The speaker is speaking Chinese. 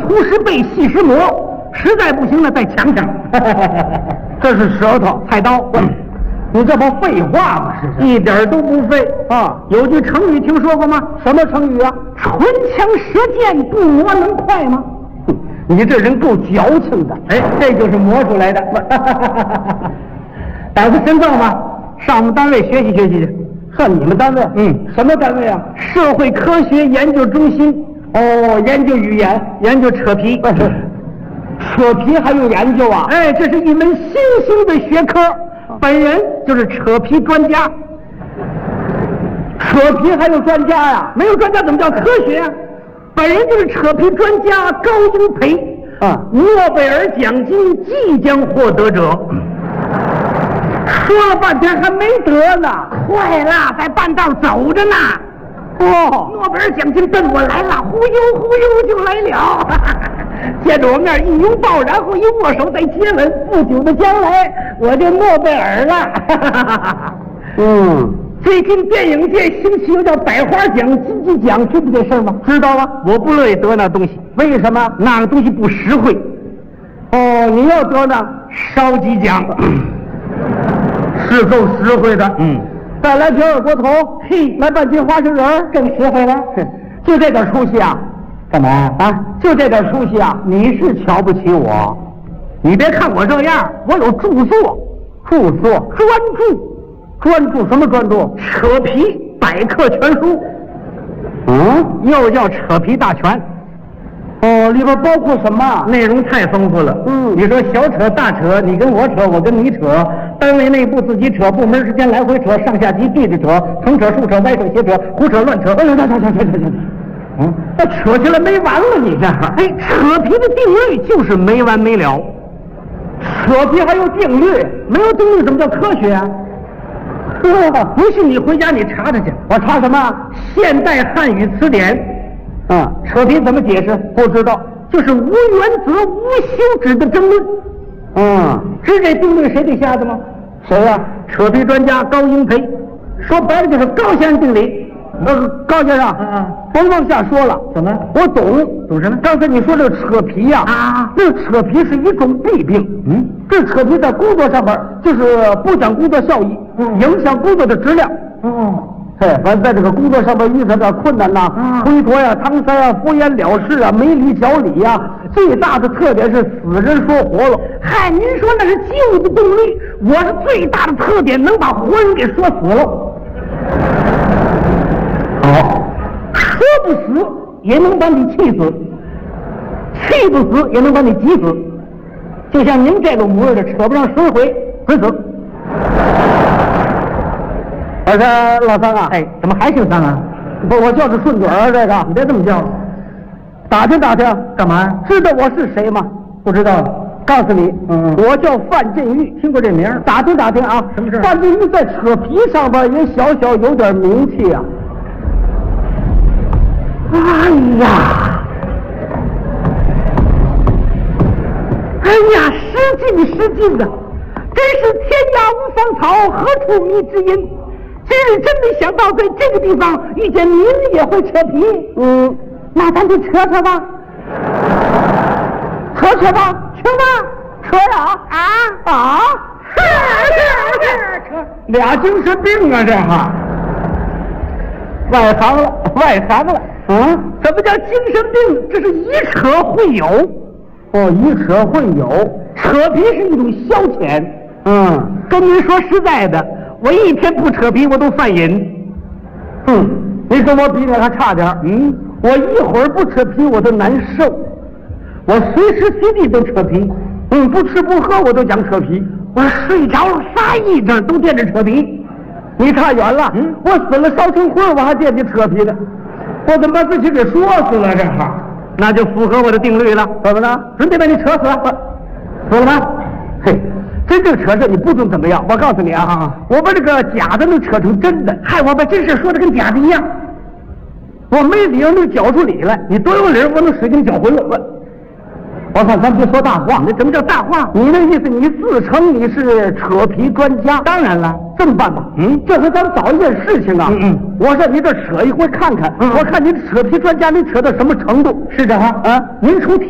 粗石背，细石磨，实在不行了再抢抢。 这是舌头菜刀。 你这不废话吗？是一点都不废啊！ 有句成语听说过吗？ 什么成语啊？ 唇枪舌剑，不磨能快吗？ 你这人够矫情的。 哎，这就是磨出来的。胆子深造吗？上我们单位学习学习去。 上你们单位？什么单位啊？ 社会科学研究中心。 哦，研究语言， 研究扯皮。 扯皮还用研究啊？ 哎，这是一门新兴的学科。本人就是扯皮专家。 扯皮还有专家呀？ 没有专家怎么叫科学啊？本人就是扯皮专家高英培啊， 诺贝尔奖金即将获得者。 说了半天还没得呢， 快了，在半道走着呢。 哦， 诺贝尔奖金奔我来了，忽悠忽悠就来了。见着我面一拥抱，然后一握手再接吻，不久的将来我就诺贝尔了。最近电影界兴起有叫百花奖、金鸡奖，知不知这事儿吗？ 知道啊， 我不乐意得那东西。 为什么？ 那个东西不实惠。 哦，你要得呢， 烧鸡奖。 是够实惠的。再来瓶二锅头， 嘿， 来半斤花生仁， 更实惠了。 就这点出息啊？ 干嘛啊？就这点出息啊？你是瞧不起我？ 你别看我这样，我有著作， 专注什么专注？ 扯皮百科全书。又叫扯皮大全。 哦，里边包括什么？ 内容太丰富了。你说小扯大扯，你跟我扯，我跟你扯，单位内部自己扯，部门之间来回扯，上下级对着扯，横扯竖扯歪扯斜扯胡扯乱扯。那扯起来没完了，你这哎，扯皮的定律就是没完没了。 扯皮还有定律？ 没有定律怎么叫科学啊？不信你回家你查查去。 我查什么？ 现代汉语词典。扯皮怎么解释？ 不知道， 就是无原则、无休止的争论。知这定律谁给下的吗？ 谁呀？ 扯皮专家高英培。说白了就是高先生定理。 高先生，甭往下说了。 怎么？ 我懂什么？ 刚才你说这扯皮呀，这扯皮是一种弊病。这扯皮在工作上边就是不讲工作效益，影响工作的质量。反正在这个工作上边遇上点困难呐，推脱呀、搪塞呀、敷衍了事啊、没理讲理呀，最大的特点是死人说活了。 嗨，您说那是旧的动力，我是最大的特点能把活人给说死了。说不死也能把你气死，气不死也能把你急死。就像您这个模样的，扯不上10回准死。 我说老三啊， 怎么还姓三啊？ 不，我叫着顺嘴儿，这个你别这么叫。 打听打听， 干嘛？ 知道我是谁吗？ 不知道。 告诉你，我叫范振玉， 听过这名？ 打听打听啊， 什么事？ 范振玉在扯皮上边也小小有点名气啊。 哎呀，失敬的，真是天涯无芳草，何处觅知音。今日真没想到，在这个地方遇见您也会扯皮。那咱就扯扯吧，扯扯吧，扯呀！ 扯，俩精神病啊，这哈，外行了。 什么叫精神病？这是以扯会友。 以扯会友， 扯皮是一种消遣。跟您说实在的，我一天不扯皮我都犯瘾。 你跟我比那还差点。我一会儿不扯皮我都难受，我随时随地都扯皮。不吃不喝我都讲扯皮， 我睡着了发癔症都惦着扯皮。 你差远了。我死了烧成灰我还惦记扯皮呢，我怎么把自己给说死了？这哈， 那就符合我的定律了。 怎么了？ 准备把你扯死了，死了吗？ 嘿，真正扯这你不准怎么样。我告诉你啊，我把这个假的能扯成真的， 害我把真事说的跟假的一样。 我没理由能搅出理来，你多有理我能使劲搅浑了。我看咱别说大话。 那怎么叫大话？ 你那意思你自称你是扯皮专家？ 当然了。 这么办吧，这回咱们找一件事情啊。我上你这扯一回看看，我看您扯皮专家您扯到什么程度？ 是这哈。 您出题。